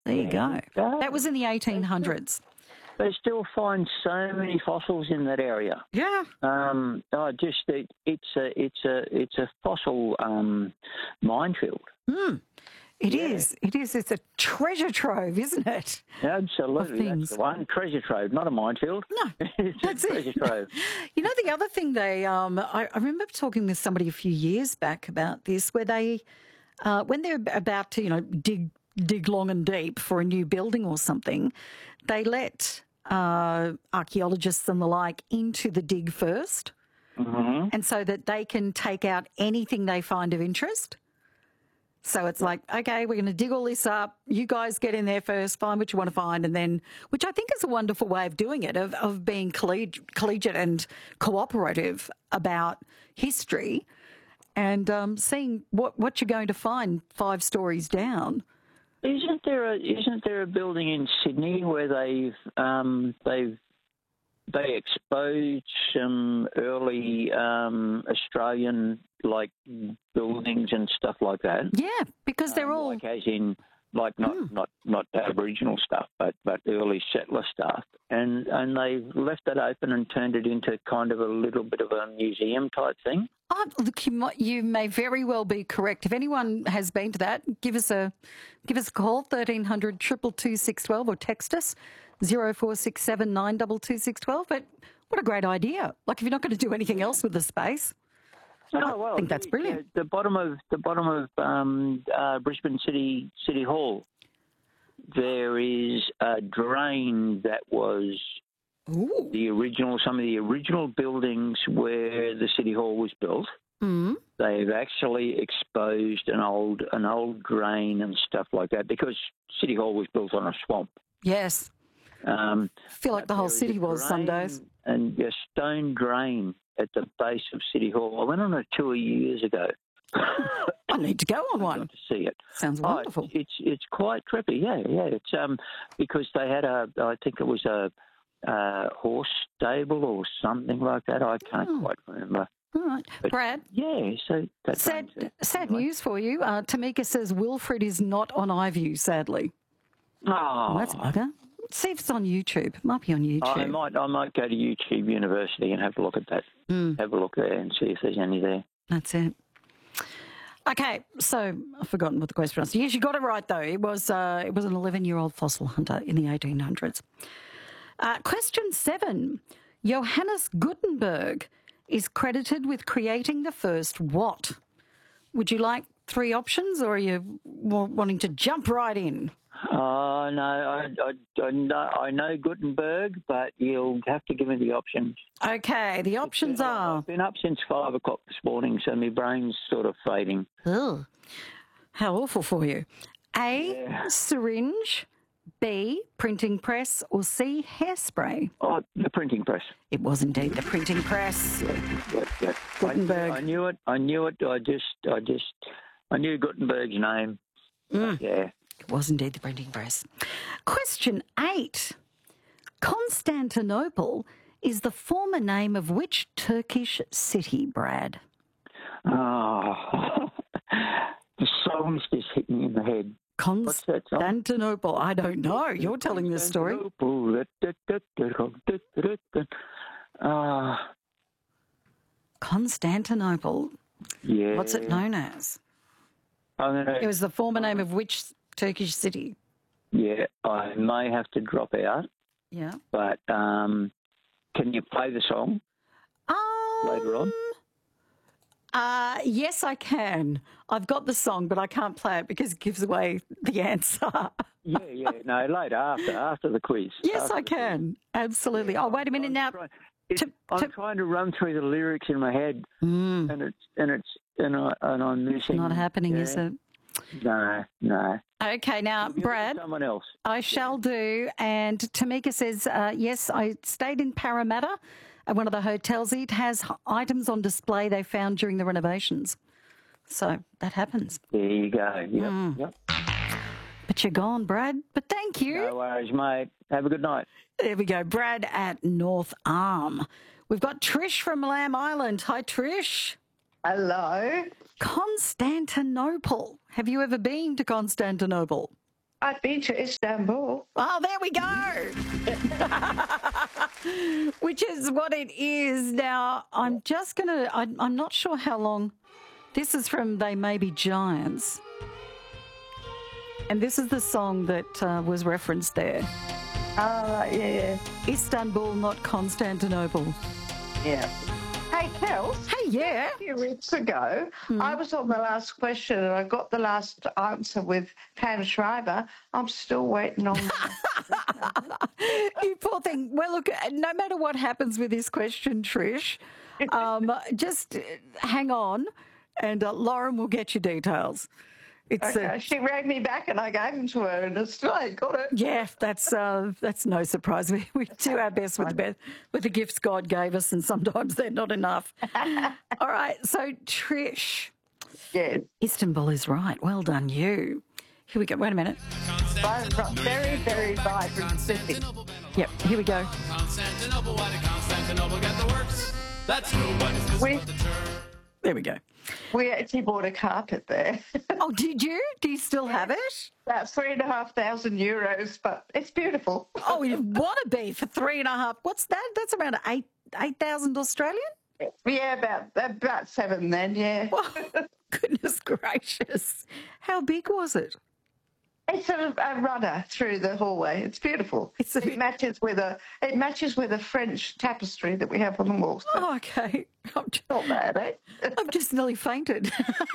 There you go. go. That was in the 1800s. They still find so many fossils in that area. Yeah. It's a fossil minefield. It is. It is. It's a treasure trove, isn't it? Absolutely, that's the one. Treasure trove, not a minefield. No, it's a treasure trove. You know, the other thing I remember talking with somebody a few years back about this, where they, when they're about to, dig long and deep for a new building or something, they let archaeologists and the like into the dig first, and so that they can take out anything they find of interest. So it's like, okay, we're going to dig all this up. You guys get in there first, find what you want to find, and then, which I think is a wonderful way of doing it, of being collegiate and cooperative about history, and seeing what you're going to find 5 stories down. Isn't there a building in Sydney where they exposed some early Australian buildings and stuff like that? Yeah, because they're all as in not Aboriginal stuff, but early settler stuff, and they left that open and turned it into kind of a little bit of a museum type thing. Oh, look, you may very well be correct. If anyone has been to that, give us a call, 1300 222 612, or text us 0467 922 612. But what a great idea! Like, if you're not going to do anything else with the space, I think that's brilliant. The bottom of Brisbane City Hall, there is a drain that was some of the original buildings where the City Hall was built. They've actually exposed an old drain and stuff like that, because City Hall was built on a swamp. Yes. I feel like the whole city was some days. And a stone drain at the base of City Hall. I went on a tour years ago. I need to go on one to see it. Sounds wonderful. It's quite trippy. Yeah. It's because they had I think it was a horse stable or something like that. I can't quite remember. All right, but Brad. Yeah, so that's sad news for you. Tamika says Wilfred is not on iView, sadly. Oh, that's a bugger. See if it's on YouTube. It might be on YouTube. I might go to YouTube University and have a look at that. Have a look there and see if there's any there. That's it. Okay, so I've forgotten what the question was. Yes, you got it right though. It was an 11-year-old fossil hunter in the 1800s. Question 7. Johannes Gutenberg is credited with creating the first what? Would you like 3 options, or are you wanting to jump right in? No, I know Gutenberg, but you'll have to give me the options. Okay, the options are... I've been up since 5 o'clock this morning, so my brain's sort of fading. Oh, how awful for you. A, syringe, B, printing press, or C, hairspray? Oh, the printing press. It was indeed the printing press. Yeah. Gutenberg. I knew it. I knew Gutenberg's name. Yeah. It was indeed the printing press. Question 8. Constantinople is the former name of which Turkish city, Brad? Oh, the song's just hit me in the head. Constantinople. I don't know. You're telling this story. Constantinople. Yeah. What's it known as? It was the former name of which Turkish city? Yeah, I may have to drop out. Yeah. But can you play the song later on? Yes, I can. I've got the song, but I can't play it because it gives away the answer. Yeah. No, later, after the quiz. Yes, I can. Absolutely. Oh, wait a minute now. I'm trying to run through the lyrics in my head, and I'm missing. It's not happening, is it? No. Okay, now, Brad, someone else. I shall do. And Tamika says, yes, I stayed in Parramatta at one of the hotels. It has items on display they found during the renovations. So that happens. There you go. Yep. But you're gone, Brad. But thank you. No worries, mate. Have a good night. There we go. Brad at North Arm. We've got Trish from Lamb Island. Hi, Trish. Hello. Constantinople. Have you ever been to Constantinople? I've been to Istanbul. Oh, there we go. Which is what it is. Now, I'm just going to, I'm not sure how long. This is from They May Be Giants. And this is the song that was referenced there. Yeah. Istanbul, not Constantinople. Yeah. Hey, Kels. Hey, yeah. A few weeks ago, I was on the last question and I got the last answer with Pam Shriver. I'm still waiting on You poor thing. Well, look, no matter what happens with this question, Trish, just hang on and Lauren will get you details. It's Okay. She rang me back and I gave them to her and I still ain't got it. Yeah, that's no surprise. We do our best with the gifts God gave us, and sometimes they're not enough. All right, so Trish, Yes. Istanbul is right. Well done, you. Here we go. Wait a minute. Very, very vibrant city. Yep, here we go. Constantinople, why did Constantinople get the works? That's true, but is this what the church? There we go. We actually bought a carpet there. Oh, did you? Do you still have it? About €3,500, but it's beautiful. Oh, you want to be for 3.5? What's that? That's around 8,000 Australian? Yeah, about 7 then, yeah. Oh, goodness gracious. How big was it? It's a runner through the hallway. It's beautiful. It matches with a French tapestry that we have on the walls. Oh, okay. Not bad, eh? I've just nearly fainted.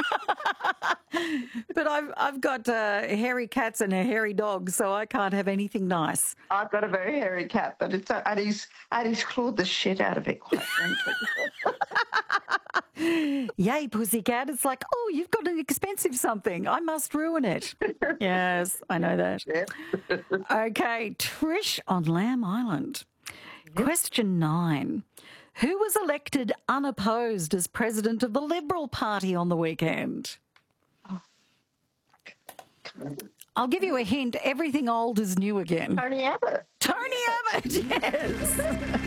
But I've got hairy cats and a hairy dog, so I can't have anything nice. I've got a very hairy cat, but he's clawed the shit out of it, quite frankly. Yay, pussycat. It's like, oh, you've got an expensive something. I must ruin it. Yes, I know that. Yep. Okay, Trish on Lamb Island. Question 9. Who was elected unopposed as president of the Liberal Party on the weekend? I'll give you a hint. Everything old is new again. Tony Abbott. Tony Abbott, yes.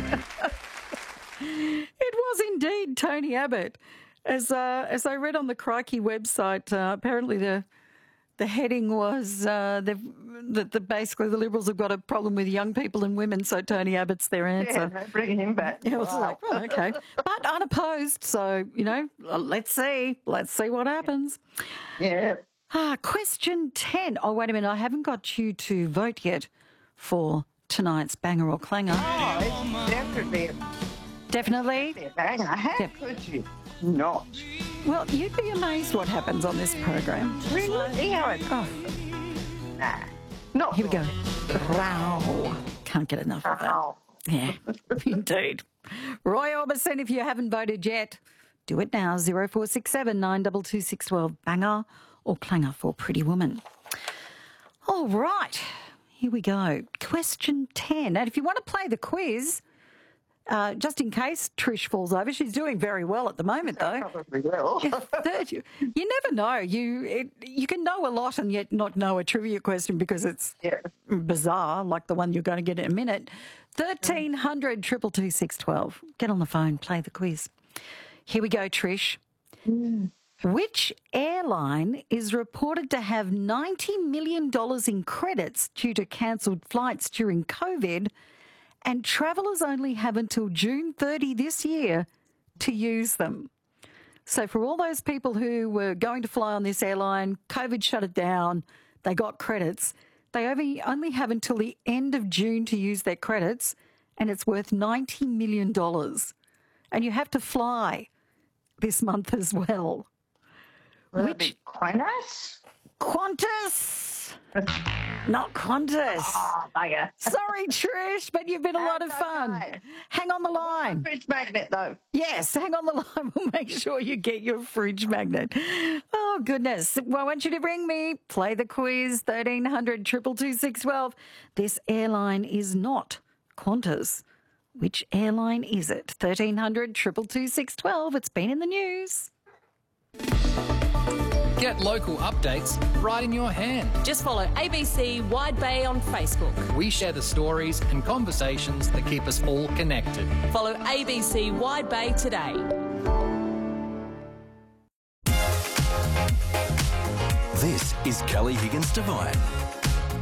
It was indeed Tony Abbott. As I read on the Crikey website, apparently the heading was that basically the Liberals have got a problem with young people and women, so Tony Abbott's their answer. Yeah, bringing him back. Yeah, it was like, oh, okay. But unopposed, so, let's see what happens. Yeah. Question 10. Oh, wait a minute, I haven't got you to vote yet for tonight's Banger or Clanger. Oh, it's definitely Definitely? a banger. How could you not? Well, you'd be amazed what happens on this program. Really? Yeah. Oh, Nah. Not here we go. Wow. Can't get enough of that. Wow. Yeah, indeed. Roy Orbison, if you haven't voted yet, do it now. 0467 922 612. Banger or Clanger for Pretty Woman. All right. Here we go. Question 10. And if you want to play the quiz, just in case Trish falls over, she's doing very well at the moment, though. Probably will. You never know. You can know a lot and yet not know a trivia question because it's bizarre, like the one you're going to get in a minute. 1300 222 612. Get on the phone, play the quiz. Here we go, Trish. Which airline is reported to have $90 million in credits due to cancelled flights during COVID, and travellers only have until June 30 this year to use them? So for all those people who were going to fly on this airline, COVID shut it down, they got credits, they only have until the end of June to use their credits, and it's worth $90 million. And you have to fly this month as well. Which Qantas? Qantas! Not Qantas. Oh, bugger. Sorry, Trish, but you've been a lot of fun. Okay. Hang on the line. Fridge magnet, though. Yes, hang on the line. We'll make sure you get your fridge magnet. Oh, goodness. Well, I want you to ring me. Play the quiz, 1300 222 612. This airline is not Qantas. Which airline is it? 1300 222 612. It's been in the news. Get local updates right in your hand. Just follow ABC Wide Bay on Facebook. We share the stories and conversations that keep us all connected. Follow ABC Wide Bay today. This is Kelly Higgins Devine.